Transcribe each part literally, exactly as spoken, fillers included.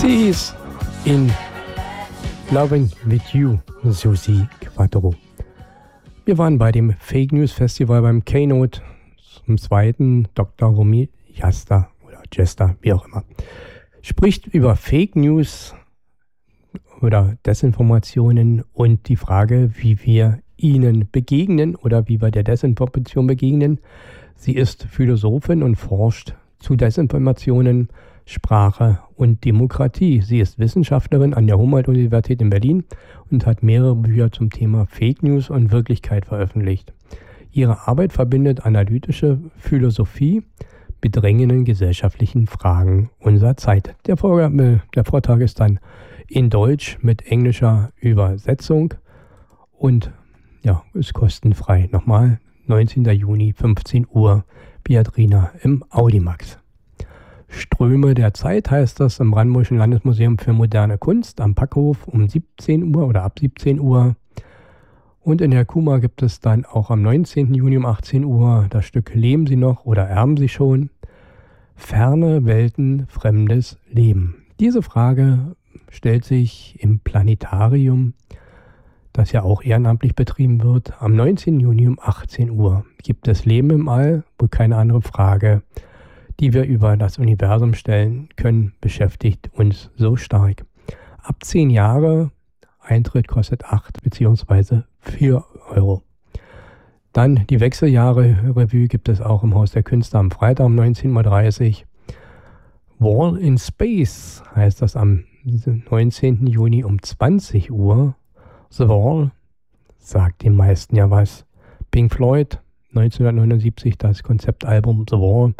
Peace in Loving with You, Susi Quattro. Wir waren bei dem Fake News Festival beim Keynote zum zweiten. Doktor Romy Jasta oder Jester, wie auch immer, spricht über Fake News oder Desinformationen und die Frage, wie wir ihnen begegnen oder wie wir der Desinformation begegnen. Sie ist Philosophin und forscht zu Desinformationen, Sprache und Demokratie. Sie ist Wissenschaftlerin an der Humboldt-Universität in Berlin und hat mehrere Bücher zum Thema Fake News und Wirklichkeit veröffentlicht. Ihre Arbeit verbindet analytische Philosophie mit drängenden gesellschaftlichen Fragen unserer Zeit. Der, Vor- der Vortrag ist dann in Deutsch mit englischer Übersetzung und ja, ist kostenfrei. Nochmal, neunzehnten Juni, fünfzehn Uhr, Viadrina im Audimax. Ströme der Zeit heißt das im Brandenburgischen Landesmuseum für moderne Kunst am Packhof um siebzehn Uhr oder ab siebzehn Uhr. Und in der Kuma gibt es dann auch am neunzehnten Juni um achtzehn Uhr das Stück Leben Sie noch oder erben Sie schon? Ferne Welten, fremdes Leben. Diese Frage stellt sich im Planetarium, das ja auch ehrenamtlich betrieben wird. Am neunzehnten Juni um achtzehn Uhr gibt es Leben im All, wohl keine andere Frage, die wir über das Universum stellen können, beschäftigt uns so stark. Ab zehn Jahre, Eintritt kostet acht bzw. vier Euro. Dann die Wechseljahre-Revue gibt es auch im Haus der Künste am Freitag um neunzehn Uhr dreißig. Wall in Space heißt das am neunzehnten Juni um zwanzig Uhr. The Wall sagt den meisten ja was. Pink Floyd, neunzehnhundertneunundsiebzig, das Konzeptalbum The Wall.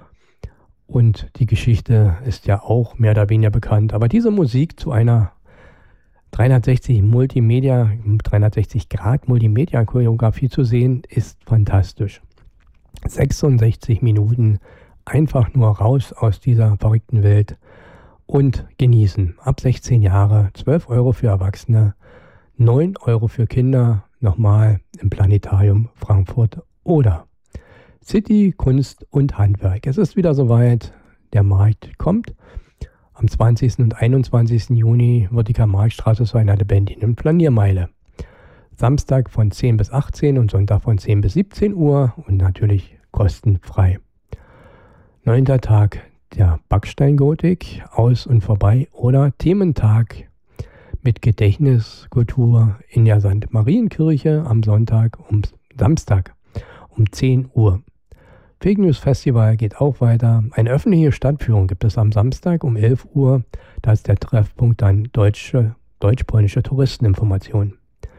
Und die Geschichte ist ja auch mehr oder weniger bekannt. Aber diese Musik zu einer dreihundertsechzig Multimedia, dreihundertsechzig Grad Multimedia-Choreografie zu sehen, ist fantastisch. sechsundsechzig Minuten einfach nur raus aus dieser verrückten Welt und genießen. Ab sechzehn Jahre, zwölf Euro für Erwachsene, neun Euro für Kinder, nochmal im Planetarium Frankfurt oder City, Kunst und Handwerk. Es ist wieder soweit, der Markt kommt. Am zwanzigsten und einundzwanzigsten Juni wird die Karl-Marx-Straße zu einer lebendigen Planiermeile. Samstag von zehn bis achtzehn und Sonntag von zehn bis siebzehn Uhr und natürlich kostenfrei. Neunter Tag der Backsteingotik, aus und vorbei oder Thementag mit Gedächtniskultur in der Sankt Marienkirche am Sonntag um Samstag um zehn Uhr. Fake News Festival geht auch weiter. Eine öffentliche Stadtführung gibt es am Samstag um elf Uhr. Da ist der Treffpunkt dann deutsche, deutsch-polnische Touristeninformation.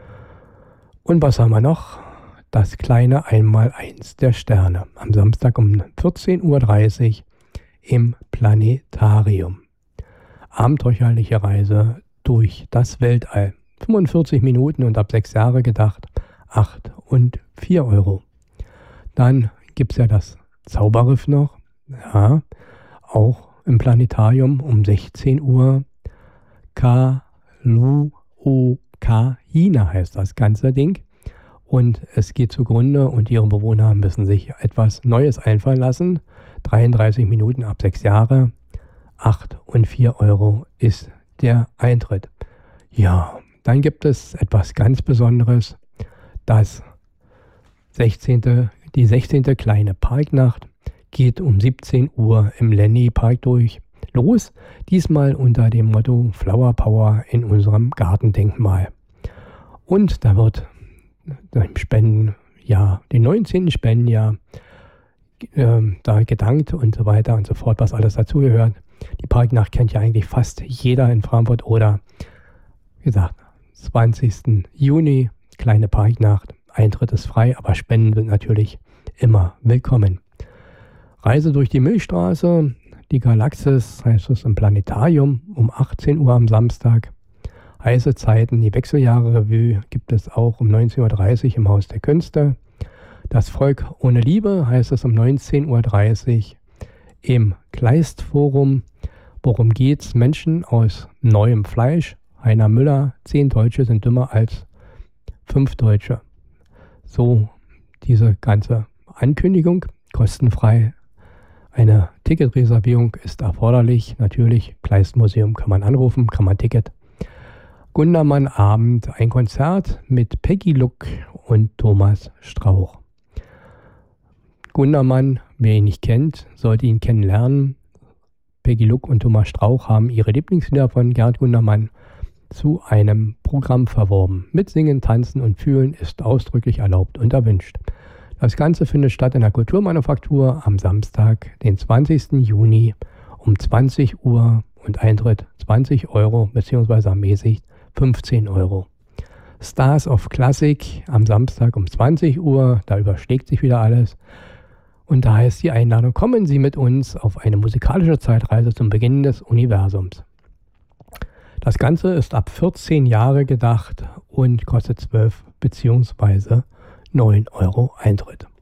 Und was haben wir noch? Das kleine Einmaleins der Sterne am Samstag um vierzehn Uhr dreißig im Planetarium. Abenteuerliche Reise durch das Weltall. fünfundvierzig Minuten und ab sechs Jahre gedacht, acht und vier Euro. Dann gibt es ja das Zauberriff noch, ja, auch im Planetarium um sechzehn Uhr. Kaluokina heißt das ganze Ding. Und es geht zugrunde und ihre Bewohner müssen sich etwas Neues einfallen lassen. dreiunddreißig Minuten ab sechs Jahre, acht und vier Euro ist der Eintritt. Ja, dann gibt es etwas ganz Besonderes, das sechzehnte Die sechzehnte kleine Parknacht geht um siebzehn Uhr im Lenny Park durch. Los, diesmal unter dem Motto Flower Power in unserem Gartendenkmal. Und da wird im Spendenjahr, den neunzehnten Spendenjahr, äh, da gedankt und so weiter und so fort, was alles dazugehört. Die Parknacht kennt ja eigentlich fast jeder in Frankfurt oder, wie gesagt, zwanzigsten Juni, kleine Parknacht. Eintritt ist frei, aber Spenden sind natürlich immer willkommen. Reise durch die Milchstraße, die Galaxis, heißt es im Planetarium, um achtzehn Uhr am Samstag. Heiße Zeiten, die Wechseljahre-Revue gibt es auch um neunzehn Uhr dreißig im Haus der Künste. Das Volk ohne Liebe heißt es um neunzehn Uhr dreißig im Kleistforum. Worum geht's? Menschen aus neuem Fleisch. Heiner Müller, zehn Deutsche sind dümmer als fünf Deutsche. So diese ganze Ankündigung, kostenfrei Eine Ticketreservierung ist erforderlich. Natürlich, Kleistmuseum kann man anrufen, kann man Ticket. Gundermann Abend, ein Konzert mit Peggy Luck und Thomas Strauch. Gundermann, wer ihn nicht kennt, sollte ihn kennenlernen. Peggy Luck und Thomas Strauch haben ihre Lieblingslieder von Gerd Gundermann zu einem Programm verworben. Mitsingen, tanzen und fühlen ist ausdrücklich erlaubt und erwünscht. Das Ganze findet statt in der Kulturmanufaktur am Samstag, den zwanzigsten Juni um zwanzig Uhr und Eintritt zwanzig Euro bzw. ermäßigt fünfzehn Euro. Stars of Classic am Samstag um zwanzig Uhr, da überschlägt sich wieder alles. Und da heißt die Einladung, kommen Sie mit uns auf eine musikalische Zeitreise zum Beginn des Universums. Das Ganze ist ab vierzehn Jahre gedacht und kostet zwölf bzw. neun Euro Eintritt.